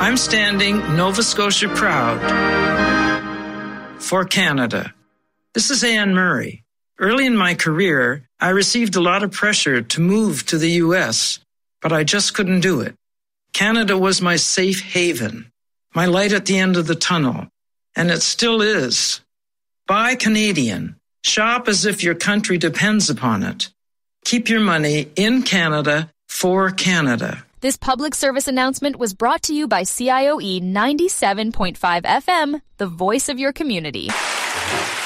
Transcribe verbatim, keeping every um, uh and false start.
I'm standing Nova Scotia proud for Canada. This is Anne Murray. Early in my career, I received a lot of pressure to move to the U S, but I just couldn't do it. Canada was my safe haven, my light at the end of the tunnel, and it still is. Buy Canadian. Shop as if your country depends upon it. Keep your money in Canada for Canada. This public service announcement was brought to you by C I O E ninety-seven point five F M, the voice of your community.